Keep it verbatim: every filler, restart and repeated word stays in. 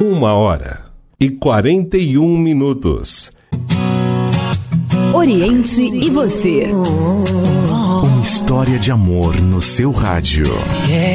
Uma hora e quarenta e um minutos. Oriente e você. Uma história de amor no seu rádio.